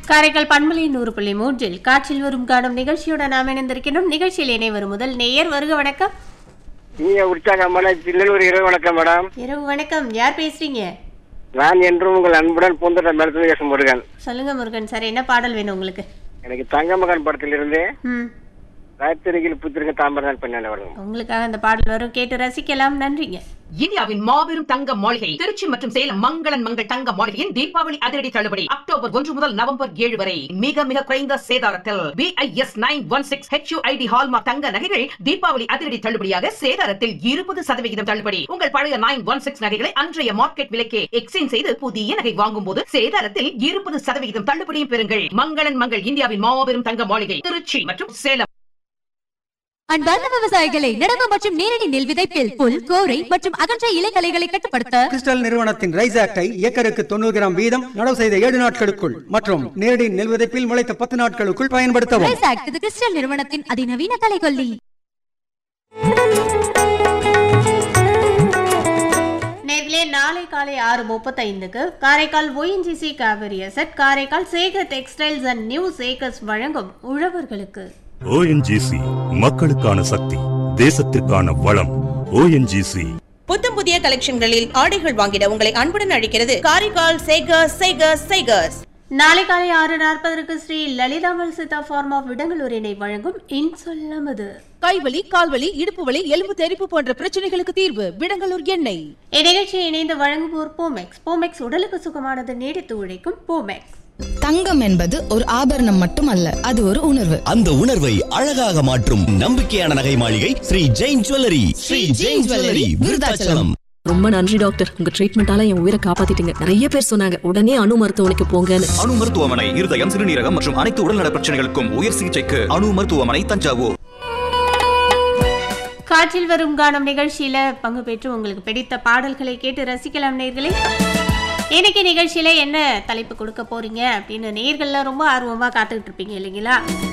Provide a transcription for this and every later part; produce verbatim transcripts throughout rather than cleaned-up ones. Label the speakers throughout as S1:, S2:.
S1: காரைக்கால் பண்பலை நூறு புள்ளி மூன்றில் காற்றில் வரும் காணும் நிகழ்ச்சியுடன் நாம் இணைந்திருக்கிறோம். நிகழ்ச்சியில் இணை வரும் முதல் நேயர் வருக. வணக்கம்.
S2: நீங்க உற்சாகமான ஒரு இரவு வணக்கம் மேடம்.
S1: இரவு வணக்கம். யார் பேசுறீங்க?
S2: நான் என்றும் உங்கள் அன்புடன் பூந்தோட்ட மேலத்தில் பேசும் முருகன்.
S1: சொல்லுங்க முருகன் சார், என்ன பாடல் வேணும் உங்களுக்கு?
S2: எனக்கு தங்கமகன் படத்திலிருந்து
S1: ம்
S2: ராத்திரியில் புத்திருக்க தாம்பரம் பெண்ணான வரும்.
S1: உங்களுக்காக அந்த பாடல் வரும், கேட்டு ரசிக்கலாம். நன்றிங்க.
S3: இந்தியாவின் மாபெரும் தங்க மாளிகை திருச்சி மற்றும் சேலம் மங்களன் மங்கள் தங்க மாளிகையின் தீபாவளி அதிரடி தள்ளுபடி அக்டோபர் ஒன்று முதல் நவம்பர் ஏழு வரை மிக மிக குறைந்த சேதாரத்தில் BIS nine one six HUID hallmark தங்க நகைகள் தீபாவளி அதிரடி தள்ளுபடியாக சேதாரத்தில் இருபது சதவிகிதம் தள்ளுபடி. உங்கள் பழைய நைன் ஒன் சிக்ஸ் நகைகளை அன்றைய மார்க்கெட் விலைக்கே எக்ஸ்சேஞ்ச் செய்து புதிய நகை வாங்கும் போது சேதாரத்தில் இருபது சதவிகிதம் தள்ளுபடியும் பெறுங்கள். மங்களன் மங்கள் இந்தியாவின் மாபெரும் தங்க மாளிகை திருச்சி மற்றும் சேலம்.
S4: அன்பார்ந்த விவசாயிகளை, நடவு மற்றும் நேரடி நெல் விதைப்பில் புல், கோரை மற்றும் அகன்ற இலைகளைகளை கட்டுப்படுத்த
S5: கிறிஸ்டல் நிறுவனத்தின் ரைஸ் ஆக்டை ஏக்கருக்கு தொண்ணூறு கிராம் வீதம் நடவு செய்த ஏழு நாட்களுக்குள் மற்றும் நேரடி நெல் விதைப்பில் முளைத்த பத்து நாட்களுக்குள் பயன்படுத்தவும்.
S4: ரைஸ் ஆக்ட் இது கிறிஸ்டல் நிறுவனத்தின் அதிநவீன கலைகொல்லி.
S1: நேர்களே, நாளை காலை ஆறு முப்பத்தி ஐந்துக்கு Karaikal ONGC Kaveri asset, Karaikal Sekar textiles and new Sekar's வழங்கும் உழவர்களுக்கு.
S6: ஓஎன்ஜிசி மக்களுக்கான சக்தி, தேசத்திற்கான வளம். ஓஎன்ஜிசி
S7: புத்தம் புதிய கலெக்ஷன்களில் ஆடைகள் வாங்கிட உங்களை அன்புடன் அழைக்கிறது காரைக்கால் சேகர்ஸ் சேகர்ஸ் சேகர்ஸ்.
S1: நாளை காலை ஆறு நாற்பதற்கு ஸ்ரீ லலிதாமல் சித்தா ஃபார்மா விடங்களூர் இணை வழங்கும் இன்சொல்லமது.
S8: கைவலி, கால்வலி, இடுப்பு வலி, எலும்பு தெறிப்பு போன்ற பிரச்சனைகளுக்கு தீர்வு விடங்களூர் எண்ணெய்.
S1: இந்நிகழ்ச்சியை இணைந்து வழங்குவோர் போமெக்ஸ். போமெக்ஸ் உடலுக்கு சுகமானது, நீடித்து உழைக்கும் போமெக்ஸ்.
S9: தங்கம் என்பது ஒரு ஆபரணம் மட்டுமல்ல, அது ஒரு உணர்வு.
S10: அந்த உணர்வை அழகாக மாற்றும் நம்பிக்கையான நகை மாளிகை ஸ்ரீ ஜெயின் ஜுவல்லரி. ஸ்ரீ ஜெயின் ஜுவல்லரி, விருதாச்சலம்.
S11: ரொம்ப நன்றி டாக்டர், உங்க ட்ரீட்மெண்டால என் உயிரை காப்பாத்திட்டீங்க. நிறைய பேர் சொன்னாங்க உடனே அணு மருத்துவமனைக்கு போங்கன்னு.
S12: அணு மருத்துவமனை இருதயம், சிறுநீரகம் மற்றும் அனைத்து உடல்நல பிரச்சனைகளுக்கும் உயர் சிகிச்சைக்கு அணு மருத்துவமனை, தஞ்சாவூர்.
S1: காற்றில் வரும் கானம் நிகழ்ச்சியில பங்கு பெற்று உங்களுக்கு பிடித்த பாடல்களை கேட்டு ரசிக்கலாம் நேர்களே. இன்னைக்கு நிகழ்ச்சியில என்ன தலைப்பு கொடுக்க போறீங்க அப்படின்னு நேர்கள்லாம் ரொம்ப ஆர்வமாக காத்துக்கிட்டு இருப்பீங்க இல்லைங்களா?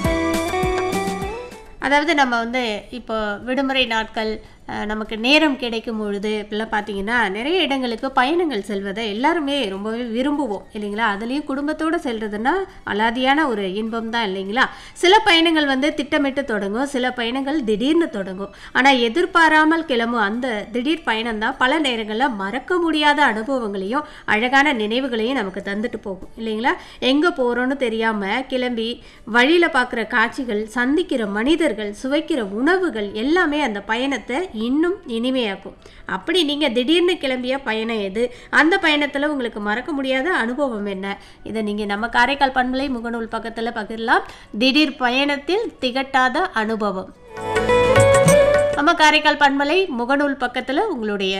S1: அதாவது நம்ம வந்து இப்போ விடுமுறை நாட்கள் நமக்கு நேரம் கிடைக்கும் பொழுது இப்பெல்லாம் பார்த்தீங்கன்னா நிறைய இடங்களுக்கு பயணங்கள் செல்வதை எல்லாருமே ரொம்பவே விரும்புவோம் இல்லைங்களா? அதுலேயும் குடும்பத்தோடு செல்றதுன்னா அலாதியான ஒரு இன்பம் தான் இல்லைங்களா? சில பயணங்கள் வந்து திட்டமிட்டு தொடங்கும், சில பயணங்கள் திடீர்னு தொடங்கும். ஆனால் எதிர்பாராமல் கிளம்பும் அந்த திடீர் பயணம் தான் பல நேரங்களில் மறக்க முடியாத அனுபவங்களையும் அழகான நினைவுகளையும் நமக்கு தந்துட்டு போகும் இல்லைங்களா? எங்கே போகிறோன்னு தெரியாமல் கிளம்பி வழியில் பார்க்குற காட்சிகள், சந்திக்கிற மனிதர்கள், சுவைக்கிற உணவுகள் எல்லாமே அந்த பயணத்தை இன்னும் இனிமையாக்கும். அப்படி நீங்கள் திடீர்னு கிளம்பிய பயணம் எது? அந்த பயணத்தில் உங்களுக்கு மறக்க முடியாத அனுபவம் என்ன? இதை நீங்கள் நம்ம காரைக்கால் பண்பலை முகநூல் பக்கத்தில் பகிரலாம். திடீர் பயணத்தில் திகட்டாத அனுபவம். நம்ம காரைக்கால் பண்பலை முகநூல் பக்கத்தில் உங்களுடைய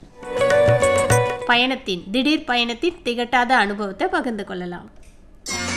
S1: பயணத்தின் திடீர் பயணத்தின் திகட்டாத அனுபவத்தை பகிர்ந்து கொள்ளலாம்.